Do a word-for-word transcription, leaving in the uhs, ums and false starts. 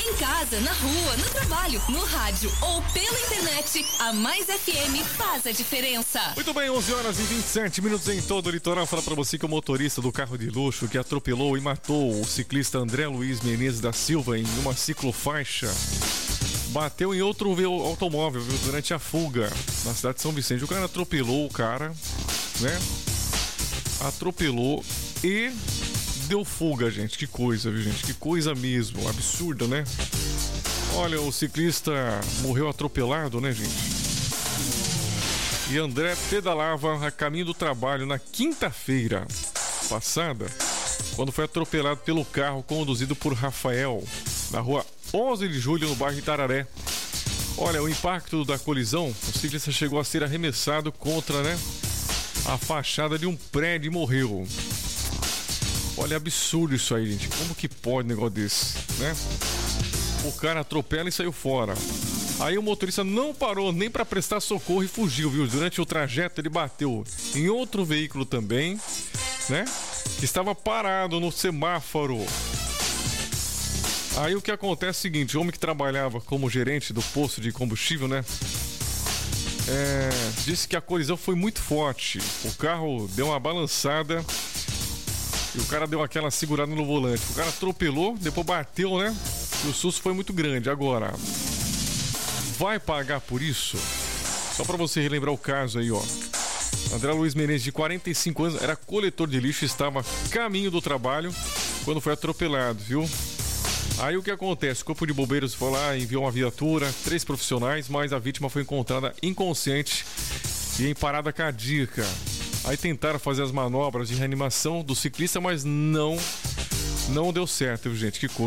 Em casa, na rua, no trabalho, no rádio ou pela internet, a Mais F M faz a diferença. Muito bem, onze horas e vinte e sete minutos em todo o litoral. Fala pra você que o motorista do carro de luxo que atropelou e matou o ciclista André Luiz Menezes da Silva em uma ciclofaixa bateu em outro automóvel, viu, durante a fuga na cidade de São Vicente. O cara atropelou o cara, né? Atropelou e deu fuga, gente. Que coisa, viu, gente? Que coisa mesmo. Absurda, né? Olha, o ciclista morreu atropelado, né, gente? E André pedalava a caminho do trabalho na quinta-feira passada, quando foi atropelado pelo carro conduzido por Rafael, na rua onze de julho, no bairro Itararé. Olha, o impacto da colisão, o ciclista chegou a ser arremessado contra, né, a fachada de um prédio e morreu. Olha, absurdo isso aí, gente. Como que pode um negócio desse, né? O cara atropela e saiu fora. Aí o motorista não parou nem para prestar socorro e fugiu, viu? Durante o trajeto ele bateu em outro veículo também, né? Que estava parado no semáforo. Aí o que acontece é o seguinte: o homem que trabalhava como gerente do posto de combustível, né? É, disse que a colisão foi muito forte. O carro deu uma balançada e o cara deu aquela segurada no volante. O cara atropelou, depois bateu, né? E o susto foi muito grande. Agora, vai pagar por isso? Só pra você relembrar o caso aí, ó. André Luiz Menezes, de quarenta e cinco anos, era coletor de lixo e estava a caminho do trabalho quando foi atropelado, viu? Aí o que acontece? O Corpo de Bombeiros foi lá, enviou uma viatura, três profissionais, mas a vítima foi encontrada inconsciente e em parada cardíaca. Aí tentaram fazer as manobras de reanimação do ciclista, mas não, não deu certo, viu, gente? Que coisa.